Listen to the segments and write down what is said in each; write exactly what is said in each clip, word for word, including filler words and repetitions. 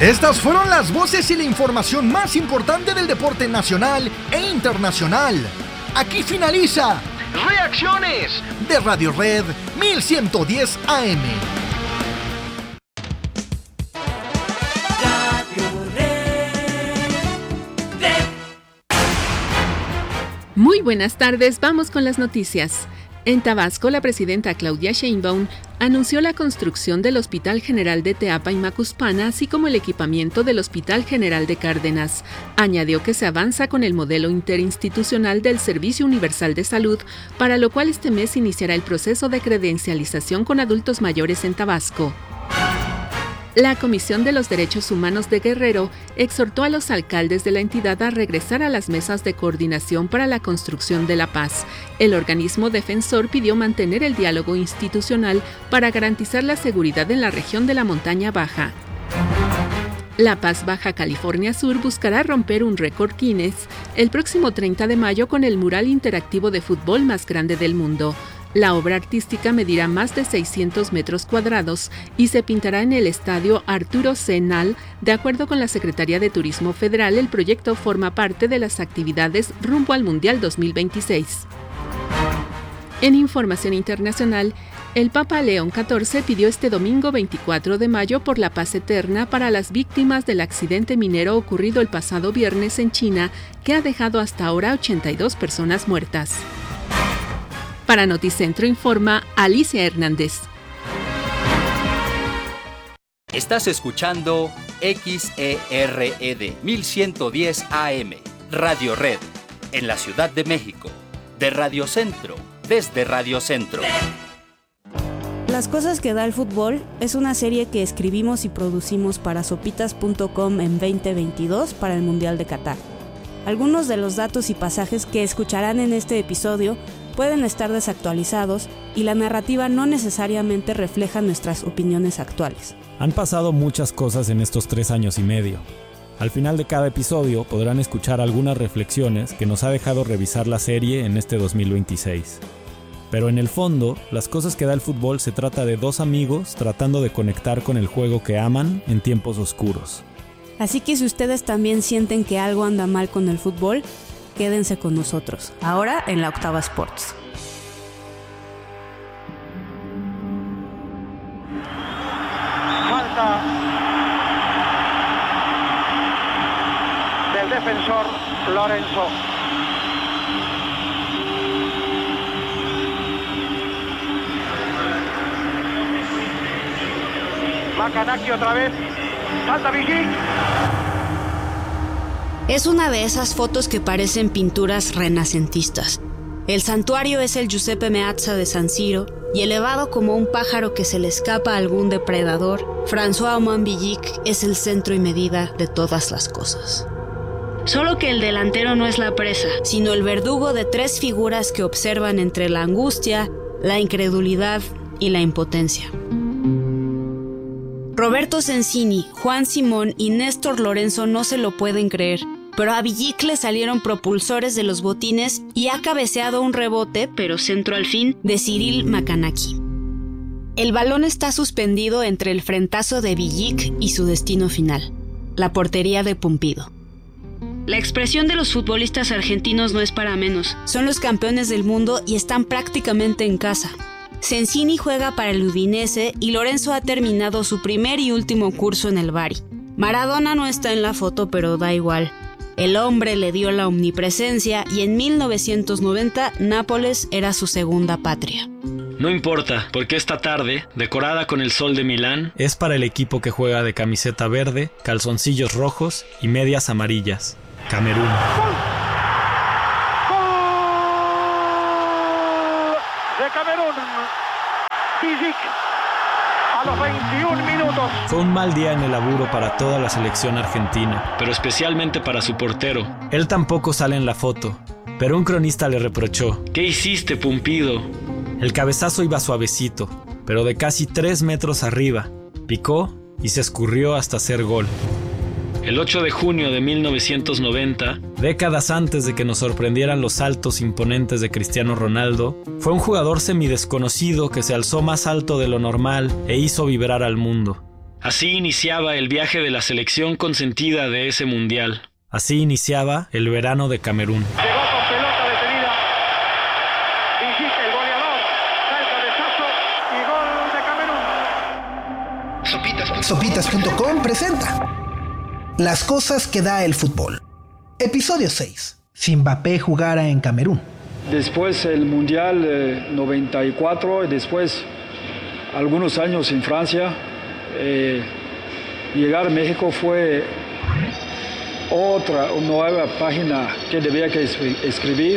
Estas fueron las voces y la información más importante del deporte nacional e internacional. Aquí finaliza Reacciones de Radio Red mil ciento diez A M. Muy buenas tardes, vamos con las noticias. En Tabasco, la presidenta Claudia Sheinbaum anunció la construcción del Hospital General de Teapa y Macuspana, así como el equipamiento del Hospital General de Cárdenas. Añadió que se avanza con el modelo interinstitucional del Servicio Universal de Salud, para lo cual este mes iniciará el proceso de credencialización con adultos mayores en Tabasco. La Comisión de los Derechos Humanos de Guerrero exhortó a los alcaldes de la entidad a regresar a las mesas de coordinación para la construcción de la paz. El organismo defensor pidió mantener el diálogo institucional para garantizar la seguridad en la región de la Montaña Baja. La Paz Baja California Sur buscará romper un récord Guinness el próximo treinta de mayo con el mural interactivo de fútbol más grande del mundo. La obra artística medirá más de seiscientos metros cuadrados y se pintará en el estadio Arturo C. Nall. De acuerdo con la Secretaría de Turismo Federal, el proyecto forma parte de las actividades rumbo al Mundial dos mil veintiséis. En información internacional, el Papa León catorce pidió este domingo veinticuatro de mayo por la paz eterna para las víctimas del accidente minero ocurrido el pasado viernes en China, que ha dejado hasta ahora ochenta y dos personas muertas. Para Noticentro informa Alicia Hernández. Estás escuchando X E R E D mil ciento diez A M, Radio Red, en la Ciudad de México, de Radio Centro, desde Radio Centro. Las cosas que da el fútbol es una serie que escribimos y producimos para sopitas punto com en veinte veintidós para el Mundial de Qatar. Algunos de los datos y pasajes que escucharán en este episodio pueden estar desactualizados y la narrativa no necesariamente refleja nuestras opiniones actuales. Han pasado muchas cosas en estos tres años y medio. Al final de cada episodio podrán escuchar algunas reflexiones que nos ha dejado revisar la serie en este dos mil veintiséis. Pero en el fondo, Las cosas que da el fútbol se trata de dos amigos tratando de conectar con el juego que aman en tiempos oscuros. Así que si ustedes también sienten que algo anda mal con el fútbol, quédense con nosotros, ahora en la Octava Sports. Falta del defensor Lorenzo. Macanaki otra vez. Falta Vigil. Es una de esas fotos que parecen pinturas renacentistas. El santuario es el Giuseppe Meazza de San Siro y elevado como un pájaro que se le escapa a algún depredador, François Villic es el centro y medida de todas las cosas. Solo que el delantero no es la presa, sino el verdugo de tres figuras que observan entre la angustia, la incredulidad y la impotencia. Roberto Sensini, Juan Simón y Néstor Lorenzo no se lo pueden creer, pero a Villic le salieron propulsores de los botines y ha cabeceado un rebote, pero centro al fin, de Cyril Macanaki. El balón está suspendido entre el frentazo de Villic y su destino final, la portería de Pumpido. La expresión de los futbolistas argentinos no es para menos. Son los campeones del mundo y están prácticamente en casa. Sensini juega para el Udinese y Lorenzo ha terminado su primer y último curso en el Bari. Maradona no está en la foto, pero da igual. El hombre le dio la omnipresencia y en mil novecientos noventa Nápoles era su segunda patria. No importa, porque esta tarde, decorada con el sol de Milán, es para el equipo que juega de camiseta verde, calzoncillos rojos y medias amarillas. Camerún. De Camerún, Villic, a los veintiún minutos. Fue un mal día en el laburo para toda la selección argentina, pero especialmente para su portero. Él tampoco sale en la foto, pero un cronista le reprochó: ¿qué hiciste, Pumpido? El cabezazo iba suavecito, pero de casi tres metros arriba. Picó y se escurrió hasta hacer gol. El ocho de junio de mil novecientos noventa, décadas antes de que nos sorprendieran los saltos imponentes de Cristiano Ronaldo, fue un jugador semidesconocido que se alzó más alto de lo normal e hizo vibrar al mundo. Así iniciaba el viaje de la selección consentida de ese mundial. Así iniciaba el verano de Camerún. Llegó con pelota detenida. Vigic, el goleador. Da el cabezazo y gol de Camerún. Sopitas punto com presenta Las cosas que da el fútbol. Episodio seis. Si Mbappé jugara en Camerún. Después el Mundial eh, noventa y cuatro y después algunos años en Francia. Eh, llegar a México fue otra nueva página que debía que escribir.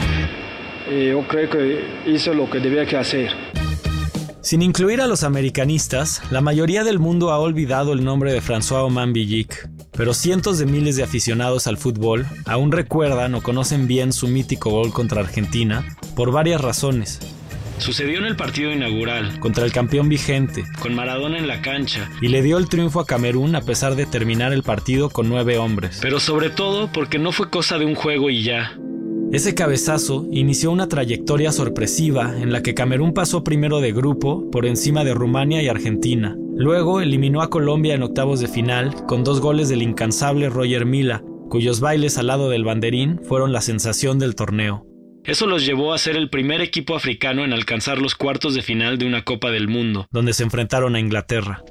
Eh, yo creo que hice lo que debía que hacer. Sin incluir a los americanistas, la mayoría del mundo ha olvidado el nombre de François-Omar Vigic, pero cientos de miles de aficionados al fútbol aún recuerdan o conocen bien su mítico gol contra Argentina por varias razones. Sucedió en el partido inaugural, Contra el campeón vigente, con Maradona en la cancha, y le dio el triunfo a Camerún a pesar de terminar el partido con nueve hombres. pero sobre todo porque no fue cosa de un juego y ya. Ese cabezazo inició una trayectoria sorpresiva en la que Camerún pasó primero de grupo por encima de Rumania y Argentina. Luego eliminó a Colombia en octavos de final con dos goles del incansable Roger Milla, cuyos bailes al lado del banderín fueron la sensación del torneo. Eso los llevó a ser el primer equipo africano en alcanzar los cuartos de final de una Copa del Mundo. Donde se enfrentaron a Inglaterra.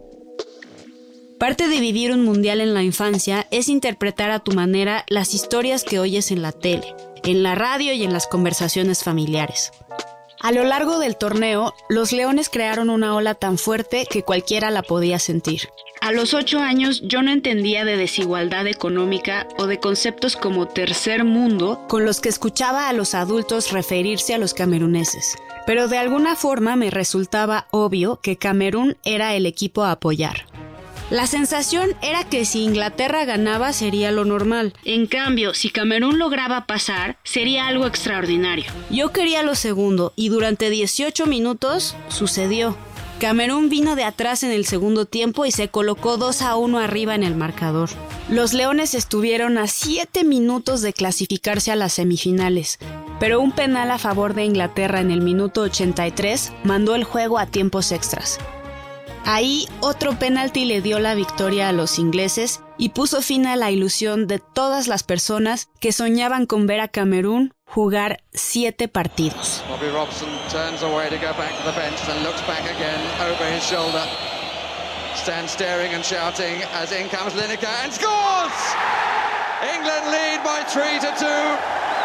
Parte de vivir un mundial en la infancia es interpretar a tu manera las historias que oyes en la tele, en la radio y en las conversaciones familiares. A lo largo del torneo, los Leones crearon una ola tan fuerte que cualquiera la podía sentir. A los ocho años yo no entendía de desigualdad económica o de conceptos como tercer mundo con los que escuchaba a los adultos referirse a los cameruneses. Pero de alguna forma me resultaba obvio que Camerún era el equipo a apoyar. La sensación era que si Inglaterra ganaba sería lo normal. En cambio, si Camerún lograba pasar, sería algo extraordinario. Yo quería lo segundo y durante dieciocho minutos sucedió. Camerún vino de atrás en el segundo tiempo y se colocó dos a uno arriba en el marcador. Los Leones estuvieron a siete minutos de clasificarse a las semifinales, pero un penal a favor de Inglaterra en el minuto ochenta y tres mandó el juego a tiempos extras. Ahí otro penalti le dio la victoria a los ingleses y puso fin a la ilusión de todas las personas que soñaban con ver a Camerún jugar siete partidos. Bobby Robson turns away to go back to the bench and looks back again over his shoulder. Stands staring and shouting as in comes Lineker and scores! England lead by three to two.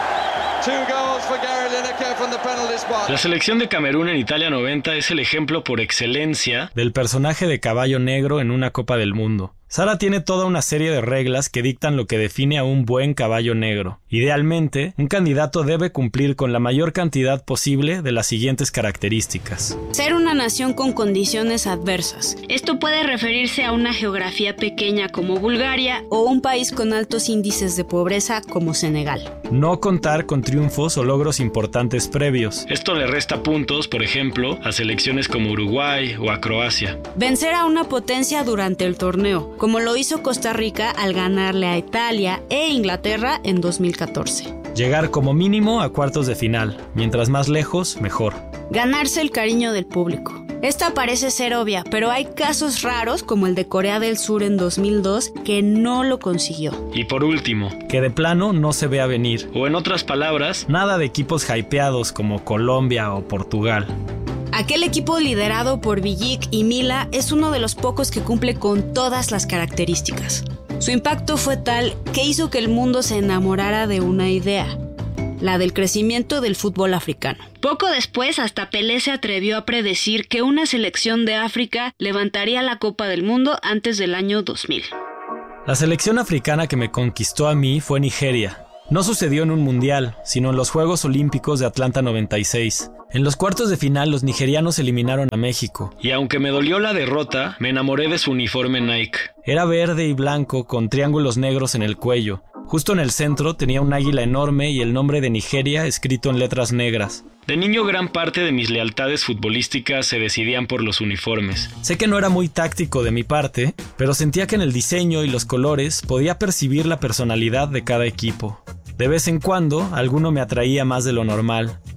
Two goals for Gary Lineker from the penalty spot. La selección de Camerún en Italia noventa es el ejemplo por excelencia Del personaje de caballo negro en una Copa del Mundo. Sara tiene toda una serie de reglas que dictan lo que define a un buen caballo negro. Idealmente, un candidato debe cumplir con la mayor cantidad posible de las siguientes características. Ser una nación con condiciones adversas. Esto puede referirse a una geografía pequeña como Bulgaria o un país con altos índices de pobreza como Senegal. No contar con triunfos o logros importantes previos. Esto le resta puntos, por ejemplo, a selecciones como Uruguay o a Croacia. Vencer a una potencia durante el torneo, como lo hizo Costa Rica al ganarle a Italia e Inglaterra en dos mil catorce. Llegar como mínimo a cuartos de final. Mientras más lejos, mejor. Ganarse el cariño del público. Esta parece ser obvia, pero hay casos raros como el de Corea del Sur en dos mil dos que no lo consiguió. Y por último, Que de plano no se vea venir. o en otras palabras, Nada de equipos hypeados como Colombia o Portugal. Aquel equipo liderado por Vigic y Milla es uno de los pocos que cumple con todas las características. Su impacto fue tal que hizo que el mundo se enamorara de una idea, la del crecimiento del fútbol africano. Poco después, hasta Pelé se atrevió a predecir que una selección de África levantaría la Copa del Mundo antes del año dos mil. La selección africana que me conquistó a mí fue Nigeria. No sucedió en un mundial, sino en los Juegos Olímpicos de Atlanta noventa y seis. En los cuartos de final los nigerianos eliminaron a México. y aunque me dolió la derrota, me enamoré de su uniforme Nike. Era verde y blanco con triángulos negros en el cuello. Justo en el centro tenía un águila enorme y el nombre de Nigeria escrito en letras negras. De niño gran parte de mis lealtades futbolísticas se decidían por los uniformes. Sé que no era muy táctico de mi parte, pero sentía que en el diseño y los colores podía percibir la personalidad de cada equipo. De vez en cuando, alguno me atraía más de lo normal,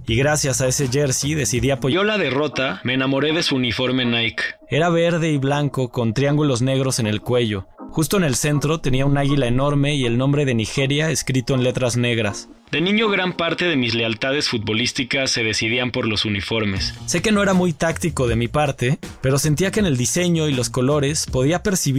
y gracias a ese jersey decidí apoyar. Yo la derrota, me enamoré de su uniforme Nike. Era verde y blanco con triángulos negros en el cuello. Justo en el centro tenía un águila enorme y el nombre de Nigeria escrito en letras negras. De niño gran parte de mis lealtades futbolísticas se decidían por los uniformes. Sé que no era muy táctico de mi parte, pero sentía que en el diseño y los colores podía percibir